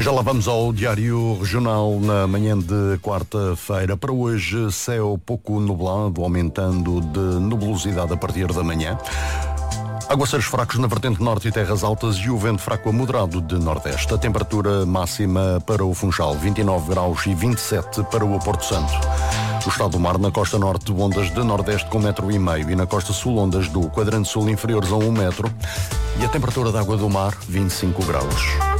Já lá vamos ao Diário Regional na manhã de quarta-feira. Para hoje, céu pouco nublado, aumentando de nebulosidade a partir da manhã. Aguaceiros fracos na vertente norte e terras altas e o vento fraco a moderado de nordeste. A temperatura máxima para o Funchal, 29 graus e 27 para o Porto Santo. O estado do mar na costa norte, ondas de nordeste com 1,5 metro e na costa sul, ondas do quadrante sul inferiores a 1 metro. E a temperatura da água do mar, 25 graus.